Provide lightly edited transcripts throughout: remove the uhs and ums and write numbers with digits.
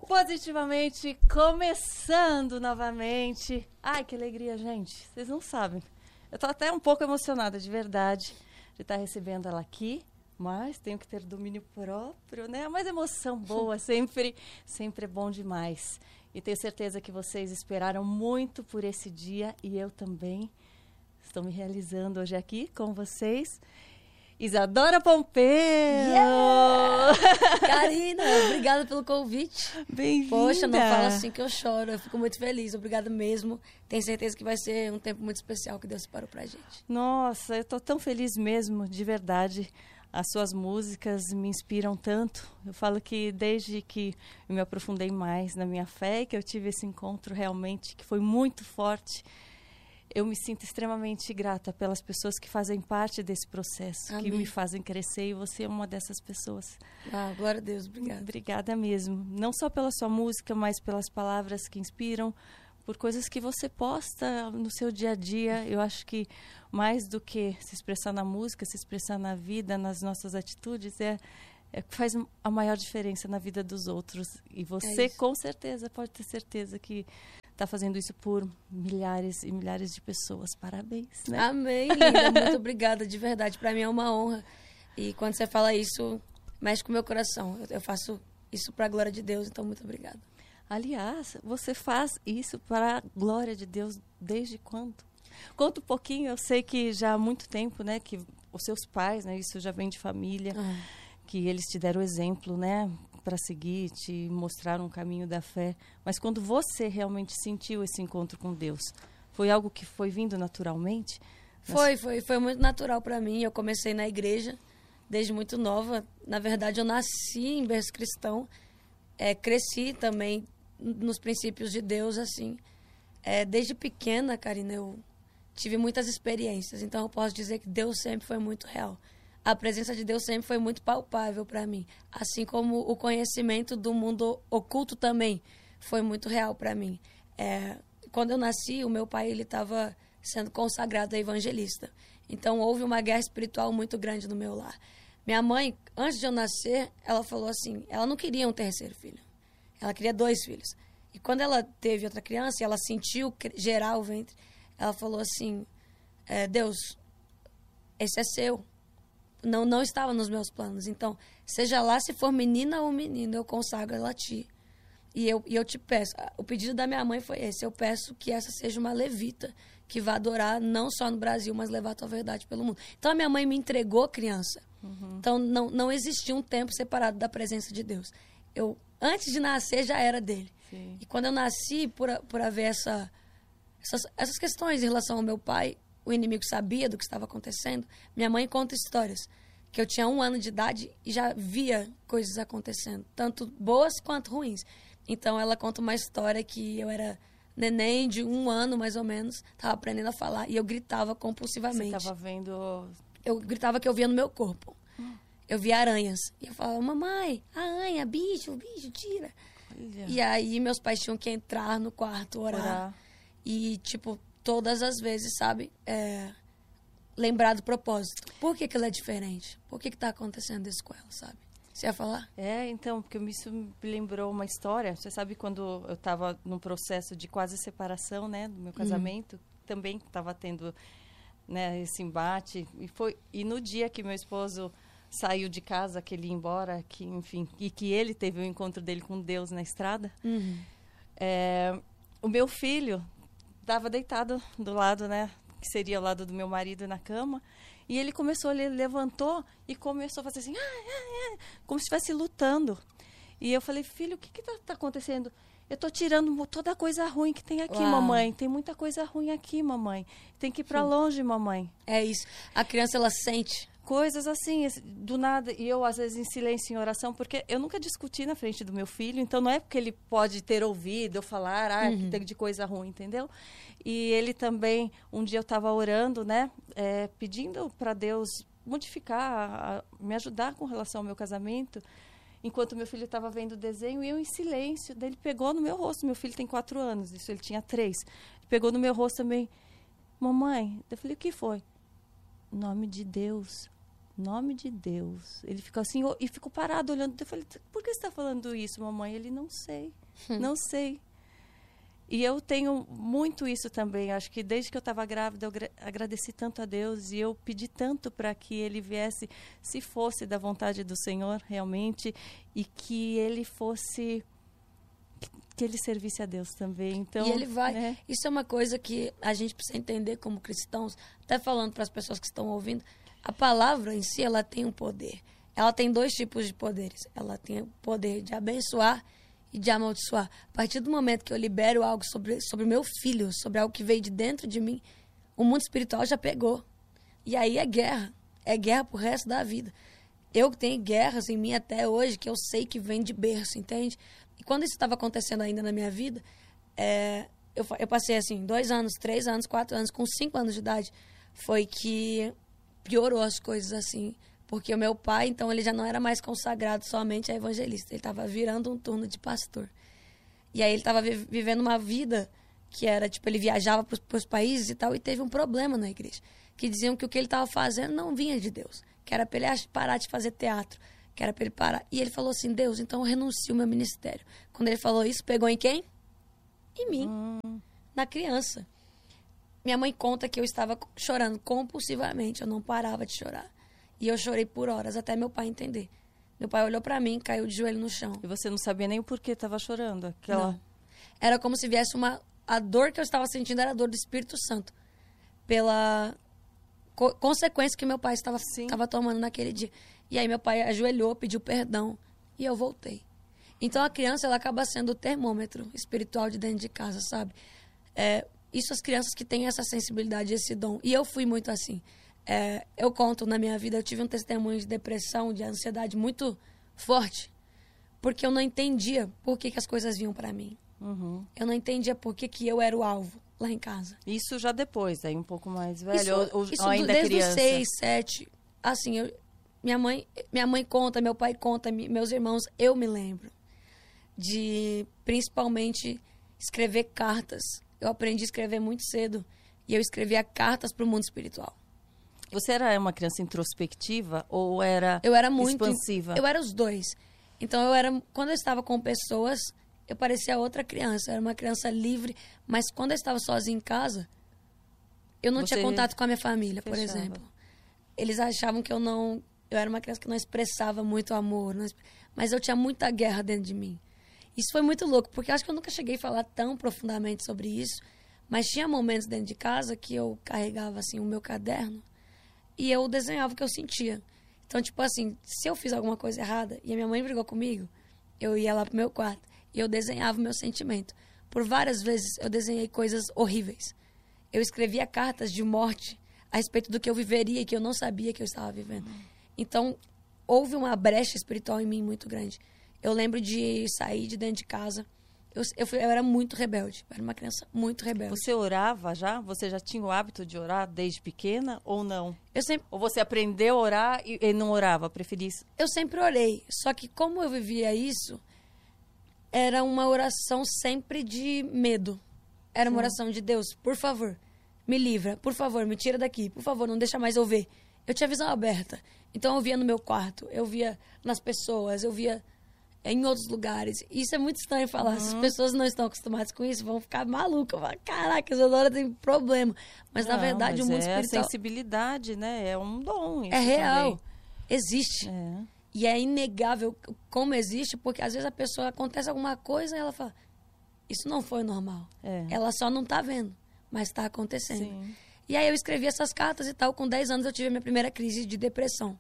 Positivamente, começando novamente. Ai, que alegria, gente. Vocês não sabem. Eu tô até um pouco emocionada, de verdade, de estar recebendo ela aqui. Mas tenho que ter domínio próprio, né? Mas emoção boa, sempre é bom demais. E tenho certeza que vocês esperaram muito por esse dia. E eu também estou me realizando hoje aqui com vocês. Isadora Pompeu! Yeah! Karina, obrigada pelo convite. Bem-vinda! Poxa, não fala assim que eu choro. Eu fico muito feliz. Obrigada mesmo. Tenho certeza que vai ser um tempo muito especial que Deus separou pra gente. Nossa, eu tô tão feliz mesmo, de verdade. As suas músicas me inspiram tanto. Eu falo que desde que eu me aprofundei mais na minha fé e que eu tive esse encontro realmente que foi muito forte, eu me sinto extremamente grata pelas pessoas que fazem parte desse processo, Amém. que me fazem crescer, e você é uma dessas pessoas. Ah, glória a Deus, obrigada. Obrigada mesmo. Não só pela sua música, mas pelas palavras que inspiram, por coisas que você posta no seu dia a dia. Eu acho que mais do que se expressar na música, se expressar na vida, nas nossas atitudes, faz a maior diferença na vida dos outros. E você, com certeza, pode ter certeza que está fazendo isso por milhares e milhares de pessoas. Parabéns, né? Amém, linda. Muito obrigada, de verdade. Para mim é uma honra. E quando você fala isso, mexe com o meu coração. Eu faço isso para a glória de Deus, então muito obrigada. Aliás, você faz isso para a glória de Deus desde quando? Conta um pouquinho. Eu sei que já há muito tempo, né, que os seus pais, né, isso já vem de família, que eles te deram exemplo, né, para seguir, te mostraram um caminho da fé. Mas quando você realmente sentiu esse encontro com Deus, foi algo que foi vindo naturalmente? Foi muito natural para mim. Eu comecei na igreja desde muito nova. Na verdade, eu nasci em berço cristão. Cresci também nos princípios de Deus, assim. Desde pequena, Karina, eu tive muitas experiências. Então, eu posso dizer que Deus sempre foi muito real. A presença de Deus sempre foi muito palpável para mim. Assim como o conhecimento do mundo oculto também foi muito real para mim. Quando eu nasci, o meu pai estava sendo consagrado a evangelista. Então, houve uma guerra espiritual muito grande no meu lar. Minha mãe, antes de eu nascer, ela falou assim, ela não queria um terceiro filho. Ela queria 2 filhos. E quando ela teve outra criança, ela sentiu gerar o ventre, ela falou assim, Deus, esse é seu. Não estava nos meus planos. Então, seja lá se for menina ou menino, eu consagro ela a ti. E eu te peço, o pedido da minha mãe foi esse, eu peço que essa seja uma levita, que vá adorar não só no Brasil, mas levar a tua verdade pelo mundo. Então, a minha mãe me entregou criança. Então, não existia um tempo separado da presença de Deus. Eu, antes de nascer, já era dele. Sim. E quando eu nasci, por haver essas questões em relação ao meu pai, o inimigo sabia do que estava acontecendo. Minha mãe conta histórias que eu tinha 1 ano de idade e já via coisas acontecendo, tanto boas quanto ruins. Então, ela conta uma história que eu era neném de 1 ano, mais ou menos, estava aprendendo a falar e eu gritava compulsivamente. Você estava vendo... Eu gritava que eu via no meu corpo. Eu via aranhas. E eu falava, mamãe, aranha, bicho, tira. Olha. E aí, meus pais tinham que entrar no quarto, orar. E, tipo, todas as vezes, sabe, lembrar do propósito. Por que ela é diferente? Por que tá acontecendo isso com ela, sabe? Você ia falar? Então, porque isso me lembrou uma história. Você sabe quando eu estava num processo de quase separação, né, do meu casamento, também estava tendo, né, esse embate. E no dia que meu esposo saiu de casa, que ele ia embora, que, enfim, e que ele teve o encontro dele com Deus na estrada, o meu filho estava deitado do lado, né, que seria o lado do meu marido na cama, e ele levantou e começou a fazer assim, como se estivesse lutando. E eu falei, filho, o que tá acontecendo? Eu estou tirando toda a coisa ruim que tem aqui, mamãe. Tem muita coisa ruim aqui, mamãe. Tem que ir para longe, mamãe. É isso. A criança, ela sente coisas assim, do nada. E eu, às vezes, em silêncio, em oração, porque eu nunca discuti na frente do meu filho. Então, não é porque ele pode ter ouvido eu falar, que tem de coisa ruim, entendeu? E ele também, um dia eu estava orando, né? Pedindo para Deus modificar, me ajudar com relação ao meu casamento. Enquanto meu filho estava vendo o desenho, e eu em silêncio. Daí ele pegou no meu rosto. Meu filho tem 4 anos, isso ele tinha 3. Ele pegou no meu rosto também. Mamãe, eu falei, o que foi? Em nome de Deus, Nome de Deus. Ele ficou assim, e ficou parado olhando. Eu falei, por que você está falando isso, mamãe? Ele, não sei, não sei. E eu tenho muito isso também. Acho que desde que eu estava grávida, eu agradeci tanto a Deus e eu pedi tanto para que ele viesse, se fosse da vontade do Senhor, realmente, e que ele fosse, que ele servisse a Deus também. Então, e ele vai. Né? Isso é uma coisa que a gente precisa entender como cristãos, até falando para as pessoas que estão ouvindo, a palavra em si, ela tem um poder. Ela tem 2 tipos de poderes. Ela tem o poder de abençoar e de amaldiçoar. A partir do momento que eu libero algo sobre o meu filho, sobre algo que veio de dentro de mim, o mundo espiritual já pegou. E aí é guerra. É guerra pro resto da vida. Eu tenho guerras em mim até hoje que eu sei que vem de berço, entende? E quando isso estava acontecendo ainda na minha vida, eu passei assim, 2 anos, 3 anos, 4 anos, com 5 anos de idade, foi que piorou as coisas assim. Porque o meu pai, então, ele já não era mais consagrado somente a evangelista. Ele estava virando um turno de pastor. E aí ele estava vivendo uma vida que era, tipo, ele viajava para os países e tal, e teve um problema na igreja. Que diziam que o que ele estava fazendo não vinha de Deus. Que era para ele parar de fazer teatro. Que era para ele parar. E ele falou assim, Deus, então eu renuncio ao meu ministério. Quando ele falou isso, pegou em quem? Em mim. Na criança. Minha mãe conta que eu estava chorando compulsivamente. Eu não parava de chorar. E eu chorei por horas, até meu pai entender. Meu pai olhou pra mim, caiu de joelho no chão. E você não sabia nem o porquê estava chorando? Não. Era como se viesse a dor que eu estava sentindo era a dor do Espírito Santo. Pela consequência que meu pai estava tomando naquele dia. E aí meu pai ajoelhou, pediu perdão. E eu voltei. Então a criança, ela acaba sendo o termômetro espiritual de dentro de casa, sabe? Isso as crianças que têm essa sensibilidade, esse dom. E eu fui muito assim. Eu conto na minha vida, eu tive um testemunho de depressão, de ansiedade muito forte, porque eu não entendia por que as coisas vinham para mim. Uhum. Eu não entendia por que eu era o alvo lá em casa. Isso já depois, aí um pouco mais velho, isso ou ainda desde criança? Os 6, 7, assim, minha mãe conta, meu pai conta, meus irmãos, eu me lembro de, principalmente, escrever cartas. Eu aprendi a escrever muito cedo e eu escrevia cartas para o mundo espiritual. Você era uma criança introspectiva ou era muito expansiva? Eu era os 2. Então, quando eu estava com pessoas, eu parecia outra criança. Eu era uma criança livre, mas quando eu estava sozinha em casa, eu não tinha contato com a minha família, por exemplo. Eles achavam que eu era uma criança que não expressava muito amor, mas eu tinha muita guerra dentro de mim. Isso foi muito louco, porque eu acho que eu nunca cheguei a falar tão profundamente sobre isso, mas tinha momentos dentro de casa que eu carregava assim o meu caderno e eu desenhava o que eu sentia. Então, tipo assim, se eu fiz alguma coisa errada e a minha mãe brigou comigo, eu ia lá pro meu quarto e eu desenhava o meu sentimento. Por várias vezes eu desenhei coisas horríveis. Eu escrevia cartas de morte a respeito do que eu viveria e que eu não sabia que eu estava vivendo. Então, houve uma brecha espiritual em mim muito grande. Eu lembro de sair de dentro de casa. Eu era muito rebelde. Eu era uma criança muito rebelde. Você orava já? Você já tinha o hábito de orar desde pequena ou não? Ou você aprendeu a orar e não orava? Preferia isso? Eu sempre orei. Só que como eu vivia isso, era uma oração sempre de medo. Era uma oração de Deus, por favor, me livra. Por favor, me tira daqui. Por favor, não deixa mais eu ver. Eu tinha visão aberta. Então eu via no meu quarto, eu via nas pessoas, eu via em outros lugares. Isso é muito estranho falar. Se as pessoas não estão acostumadas com isso, vão ficar malucas. Vão falar, caraca, a Isadora tem problema. Mas, na verdade, o mundo espiritual... É sensibilidade, né? É um dom. Isso é real. Também. Existe. E é inegável como existe, porque às vezes a pessoa acontece alguma coisa e ela fala, isso não foi normal. Ela só não está vendo, mas está acontecendo. Sim. E aí eu escrevi essas cartas e tal. Com 10 anos eu tive a minha primeira crise de depressão.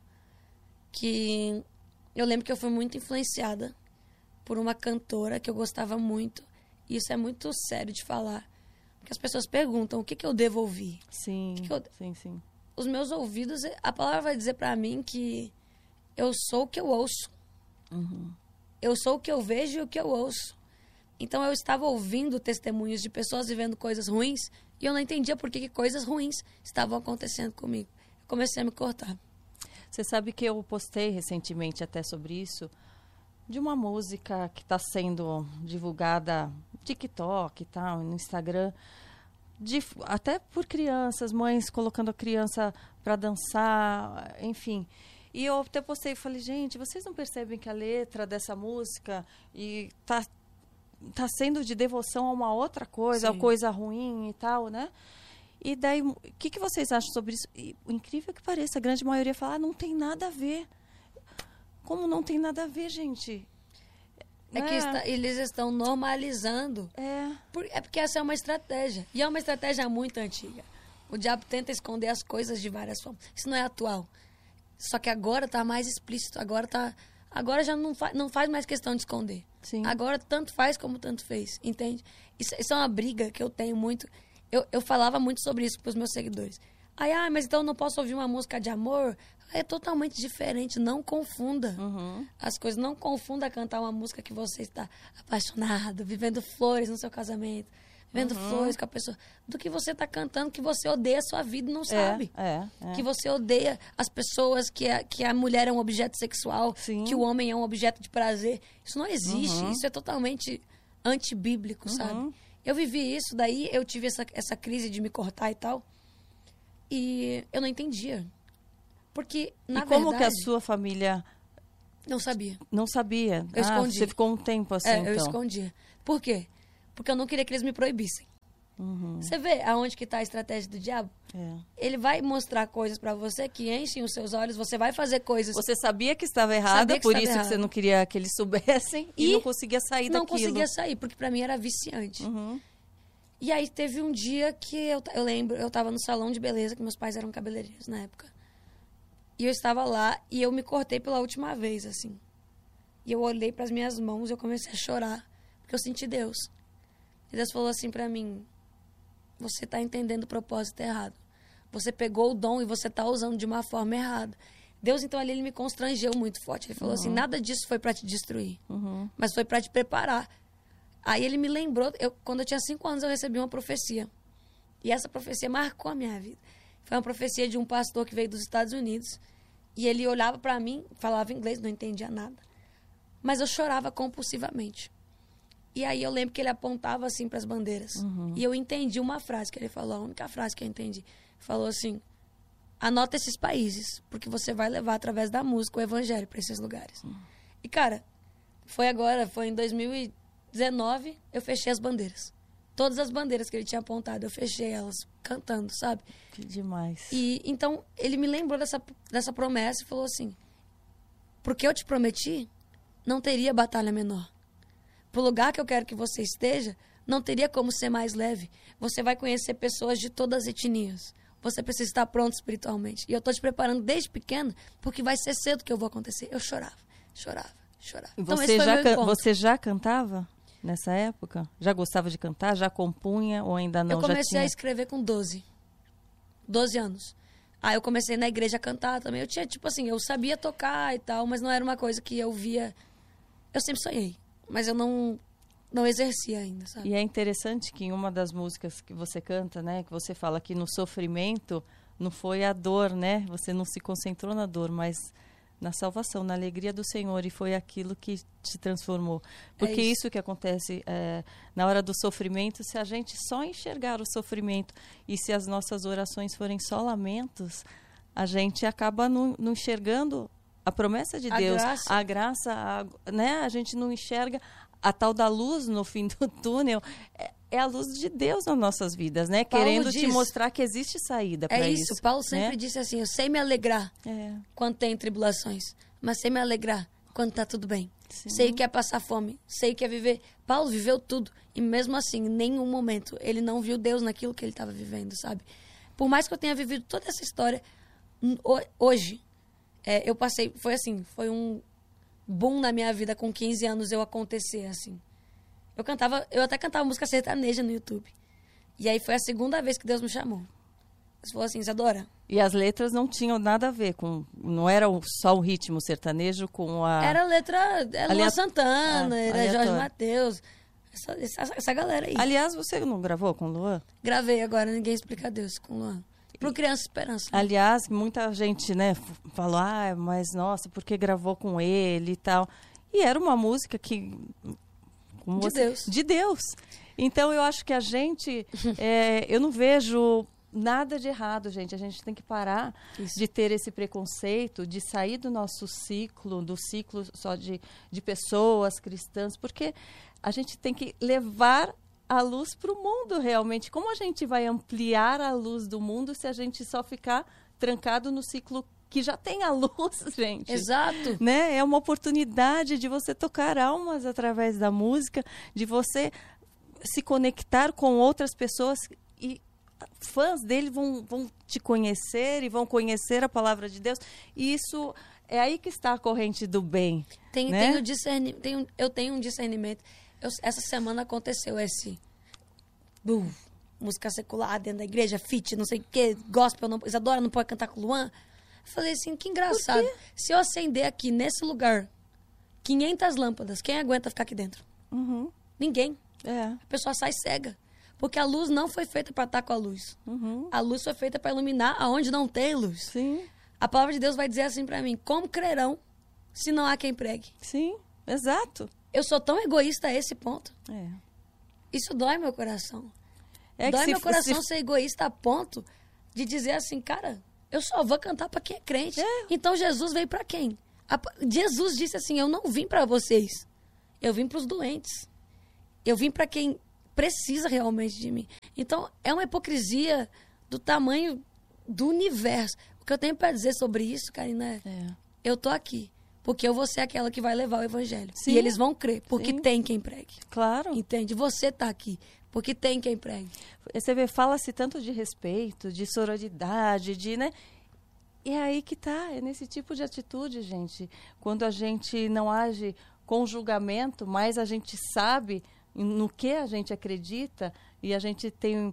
Que... eu lembro que eu fui muito influenciada por uma cantora que eu gostava muito. E isso é muito sério de falar. Porque as pessoas perguntam, o que eu devo ouvir? Sim, sim. Os meus ouvidos, a palavra vai dizer pra mim que eu sou o que eu ouço. Uhum. Eu sou o que eu vejo e o que eu ouço. Então eu estava ouvindo testemunhos de pessoas vivendo coisas ruins e eu não entendia por que coisas ruins estavam acontecendo comigo. Eu comecei a me cortar. Você sabe que eu postei recentemente até sobre isso, de uma música que está sendo divulgada no TikTok e tal, no Instagram, até por crianças, mães colocando a criança para dançar, enfim. E eu até postei e falei, gente, vocês não percebem que a letra dessa música tá sendo de devoção a uma outra coisa, a coisa ruim e tal, né? E daí, o que vocês acham sobre isso? E, o incrível que pareça, a grande maioria fala, não tem nada a ver. Como não tem nada a ver, gente? É que eles estão normalizando. É porque essa é uma estratégia. E é uma estratégia muito antiga. O diabo tenta esconder as coisas de várias formas. Isso não é atual. Só que agora tá mais explícito. Agora já não faz mais questão de esconder. Sim. Agora tanto faz como tanto fez. Entende? Isso é uma briga que eu tenho muito. Eu falava muito sobre isso pros meus seguidores. Aí, mas então eu não posso ouvir uma música de amor? É totalmente diferente. Não confunda as coisas. Não confunda cantar uma música que você está apaixonado, vivendo flores no seu casamento, vivendo flores com a pessoa, do que você está cantando que você odeia a sua vida e não sabe. Que você odeia as pessoas, que a mulher é um objeto sexual, Sim. que o homem é um objeto de prazer. Isso não existe. Isso é totalmente antibíblico, sabe? Eu vivi isso, daí eu tive essa crise de me cortar e tal. E eu não entendia. Porque, na verdade... como que a sua família... Não sabia. Não sabia? Eu escondi. Você ficou um tempo assim, então. Eu escondia. Por quê? Porque eu não queria que eles me proibissem. Você vê aonde que está a estratégia do diabo? Ele vai mostrar coisas para você que enchem os seus olhos, você vai fazer coisas... Você sabia que estava errada, por isso que você não queria que eles soubessem e não conseguia sair daquilo. Não conseguia sair, porque para mim era viciante. E aí teve um dia que eu lembro, eu estava no salão de beleza, que meus pais eram cabeleireiros na época. E eu estava lá e eu me cortei pela última vez, assim. E eu olhei para as minhas mãos e eu comecei a chorar, porque eu senti Deus. E Deus falou assim para mim, você está entendendo o propósito errado. Você pegou o dom e você está usando de uma forma errada. Deus, então, ali, ele me constrangeu muito forte. Ele falou assim, nada disso foi para te destruir, mas foi para te preparar. Aí ele me lembrou, quando eu tinha 5 anos, eu recebi uma profecia. E essa profecia marcou a minha vida. Foi uma profecia de um pastor que veio dos Estados Unidos. E ele olhava para mim, falava inglês, não entendia nada. Mas eu chorava compulsivamente. E aí eu lembro que ele apontava assim para as bandeiras. E eu entendi uma frase que ele falou, a única frase que eu entendi. Falou assim, anota esses países, porque você vai levar através da música o evangelho para esses lugares. E cara, foi em 2019, eu fechei as bandeiras. Todas as bandeiras que ele tinha apontado, eu fechei elas, cantando, sabe? Que demais. E então, ele me lembrou dessa promessa e falou assim, porque eu te prometi, não teria batalha menor. Pro lugar que eu quero que você esteja, não teria como ser mais leve. Você vai conhecer pessoas de todas as etnias. Você precisa estar pronto espiritualmente. E eu tô te preparando desde pequeno, porque vai ser cedo que eu vou acontecer. Eu chorava. Então, você já cantava nessa época? Já gostava de cantar? Já compunha ou ainda não? Eu comecei a escrever com 12 anos. Aí eu comecei na igreja a cantar também. Eu tinha, tipo assim, eu sabia tocar e tal, mas não era uma coisa que eu via... Eu sempre sonhei, mas eu não exercia ainda, sabe? E é interessante que em uma das músicas que você canta, né, que você fala que no sofrimento não foi a dor, né? Você não se concentrou na dor, mas na salvação, na alegria do Senhor, e foi aquilo que te transformou. Porque isso que acontece na hora do sofrimento, se a gente só enxergar o sofrimento e se as nossas orações forem só lamentos, a gente acaba não enxergando a promessa de Deus, a graça, né? A gente não enxerga a tal da luz no fim do túnel. É a luz de Deus nas nossas vidas, né? Paulo querendo diz, te mostrar que existe saída para isso. É isso. Paulo sempre disse assim, eu sei me alegrar quando tem tribulações, mas sei me alegrar quando tá tudo bem. Sim. Sei que é passar fome, sei que é viver. Paulo viveu tudo e mesmo assim, em nenhum momento, ele não viu Deus naquilo que ele estava vivendo, sabe? Por mais que eu tenha vivido toda essa história, hoje, eu passei, foi um boom na minha vida com 15 anos eu acontecer, assim. Eu até cantava música sertaneja no YouTube. E aí foi a segunda vez que Deus me chamou. Ele falou assim, Isadora. E as letras não tinham nada a ver com... Não era só o ritmo sertanejo com a... Era Luan Santana, era Jorge Mateus. Essa galera aí. Aliás, você não gravou com o Luan? Gravei agora, Ninguém Explica Deus, com o Luan. Pro Criança Esperança. Né? Aliás, muita gente, né, falou, mas nossa, porque gravou com ele e tal. E era uma música que... De Deus. Então, eu acho que a gente... eu não vejo nada de errado, gente. A gente tem que parar de ter esse preconceito, de sair do nosso ciclo, do ciclo só de pessoas cristãs, porque a gente tem que levar a luz para o mundo, realmente. Como a gente vai ampliar a luz do mundo se a gente só ficar trancado no ciclo que já tem a luz, gente? Exato. Né? É uma oportunidade de você tocar almas através da música, de você se conectar com outras pessoas e fãs dele vão te conhecer e vão conhecer a palavra de Deus. E isso é aí que está a corrente do bem. Né? Eu tenho um discernimento. Essa semana aconteceu esse música secular dentro da igreja, fit, não sei o que, gospel, não, Isadora não pode cantar com o Luan. Eu falei assim, que engraçado. Se eu acender aqui nesse lugar 500 lâmpadas, quem aguenta ficar aqui dentro? Uhum. Ninguém. É. A pessoa sai cega. Porque a luz não foi feita para estar com a luz. Uhum. A luz foi feita para iluminar aonde não tem luz. Sim. A palavra de Deus vai dizer assim para mim, como crerão se não há quem pregue? Sim, exato. Eu sou tão egoísta a esse ponto. É. Isso dói meu coração. É dói meu coração ser egoísta a ponto de dizer assim, cara, eu só vou cantar para quem é crente. Então Jesus veio para quem? Jesus disse assim, eu não vim para vocês. Eu vim para os doentes. Eu vim para quem precisa realmente de mim. Então, é uma hipocrisia do tamanho do universo. O que eu tenho para dizer sobre isso, Karina, eu tô aqui porque eu vou ser aquela que vai levar o evangelho. Sim. E eles vão crer, porque tem quem pregue. Claro. Entende? Você tá aqui, porque tem quem pregue. Você vê, fala-se tanto de respeito, de sororidade, né? E é aí que tá, é nesse tipo de atitude, gente. Quando a gente não age com julgamento, mas a gente sabe no que a gente acredita e a gente tem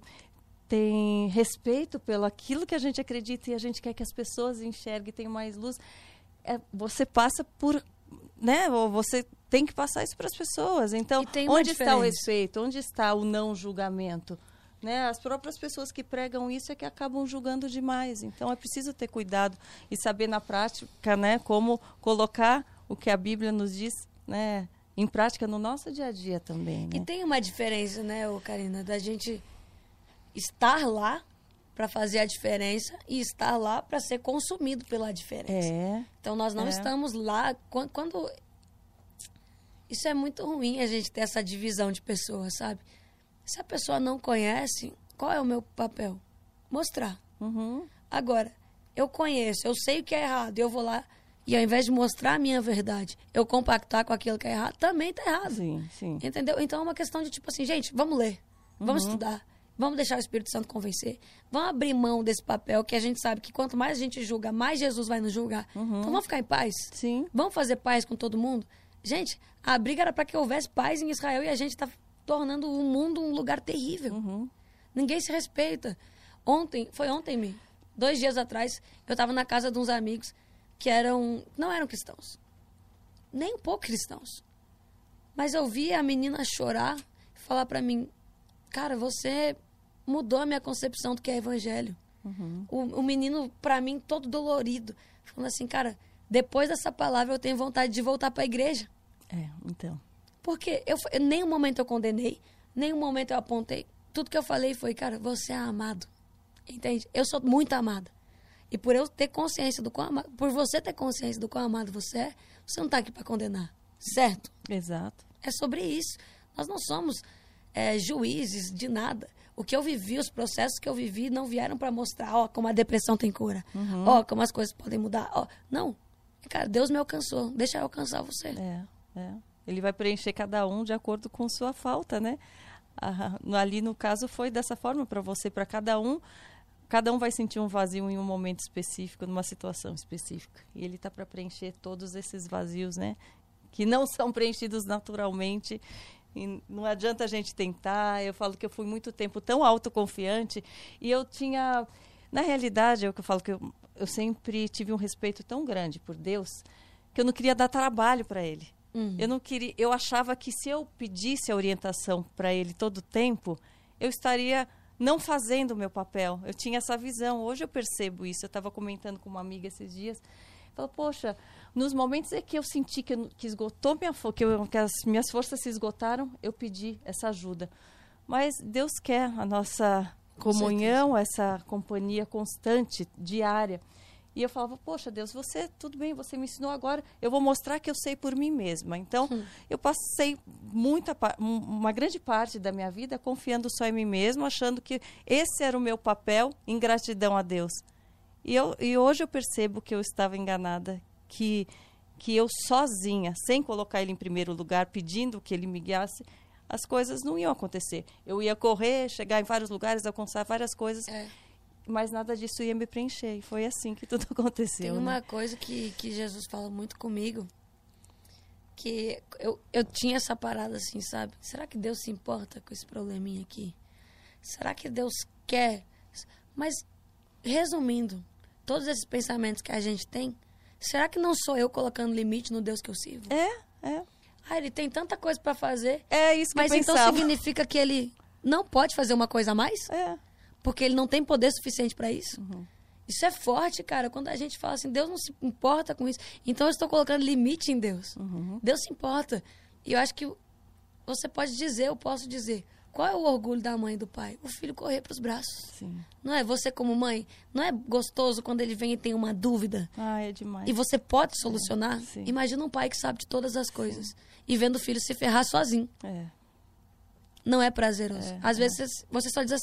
respeito pelo aquilo que a gente acredita e a gente quer que as pessoas enxerguem, tenham mais luz, você passa por, né? Você tem que passar isso para as pessoas. Então, onde está o respeito? Onde está o não julgamento? Né? As próprias pessoas que pregam isso é que acabam julgando demais. Então, é preciso ter cuidado e saber na prática, né, como colocar o que a Bíblia nos diz, né, em prática no nosso dia a dia também. Né? E tem uma diferença, né, Karina, da gente estar lá para fazer a diferença e estar lá para ser consumido pela diferença. Então, nós não estamos lá... Quando isso é muito ruim, a gente ter essa divisão de pessoas, sabe? Se a pessoa não conhece, qual é o meu papel? Mostrar. Uhum. Agora, eu conheço, eu sei o que é errado, eu vou lá e ao invés de mostrar a minha verdade, eu compactar com aquilo que é errado, também tá errado. Sim, sim. Entendeu? Então é uma questão de tipo assim, gente, vamos ler, vamos estudar, vamos deixar o Espírito Santo convencer, vamos abrir mão desse papel que a gente sabe que quanto mais a gente julga, mais Jesus vai nos julgar. Então vamos ficar em paz? Sim. Vamos fazer paz com todo mundo? Gente, a briga era para que houvesse paz em Israel e a gente tá tornando o mundo um lugar terrível. Ninguém se respeita. Foi ontem, 2 dias atrás, eu estava na casa de uns amigos que não eram cristãos. Nem um pouco cristãos. Mas eu vi a menina chorar e falar para mim, cara, você mudou a minha concepção do que é evangelho. O menino, para mim, todo dolorido, falando assim, cara, depois dessa palavra eu tenho vontade de voltar para a igreja. Então... Porque em nenhum momento eu condenei, nenhum momento eu apontei. Tudo que eu falei foi, cara, você é amado. Entende? Eu sou muito amada. E por eu ter consciência do quão amado, por você ter consciência do quão amado você é, você não está aqui para condenar. Certo? Exato. É sobre isso. Nós não somos juízes de nada. O que eu vivi, os processos que eu vivi, não vieram para mostrar, como a depressão tem cura. Como as coisas podem mudar. Não. Cara, Deus me alcançou. Deixa eu alcançar você. Ele vai preencher cada um de acordo com sua falta, né? Ali, no caso, foi dessa forma para você, para cada um vai sentir um vazio em um momento específico, numa situação específica. E ele está para preencher todos esses vazios, né? Que não são preenchidos naturalmente. E não adianta a gente tentar. Eu falo que eu fui muito tempo tão autoconfiante e eu tinha... Na realidade, é o que eu falo, que eu sempre tive um respeito tão grande por Deus que eu não queria dar trabalho para ele. Eu achava que se eu pedisse a orientação para ele todo o tempo, eu estaria não fazendo o meu papel. Eu tinha essa visão. Hoje eu percebo isso. Eu estava comentando com uma amiga esses dias. Falo, poxa, nos momentos em que eu senti que esgotou que as minhas forças se esgotaram, eu pedi essa ajuda. Mas Deus quer a nossa comunhão, essa companhia constante, diária. E eu falava, poxa, Deus, tudo bem, você me ensinou agora, eu vou mostrar que eu sei por mim mesma. Então, eu passei uma grande parte da minha vida confiando só em mim mesma, achando que esse era o meu papel em gratidão a Deus. E hoje eu percebo que eu estava enganada, que eu sozinha, sem colocar Ele em primeiro lugar, pedindo que Ele me guiasse, as coisas não iam acontecer. Eu ia correr, chegar em vários lugares, alcançar várias coisas, mas nada disso ia me preencher. E foi assim que tudo aconteceu. Tem uma coisa que Jesus fala muito comigo, que eu tinha essa parada assim, sabe? Será que Deus se importa com esse probleminha aqui? Será que Deus quer? Mas, resumindo, todos esses pensamentos que a gente tem, será que não sou eu colocando limite no Deus que eu sirvo? Ele tem tanta coisa para fazer. É isso que eu pensava. Mas então significa que ele não pode fazer uma coisa a mais? Porque ele não tem poder suficiente para isso? Isso é forte, cara. Quando a gente fala assim, Deus não se importa com isso. Então eu estou colocando limite em Deus. Deus se importa. E eu acho que você pode dizer, eu posso dizer, qual é o orgulho da mãe e do pai? O filho correr para os braços. Sim. Não é? Você como mãe, não é gostoso quando ele vem e tem uma dúvida? É demais. E você pode solucionar? Sim. Imagina um pai que sabe de todas as coisas. E vendo o filho se ferrar sozinho. Não é prazeroso. Às vezes você só diz assim,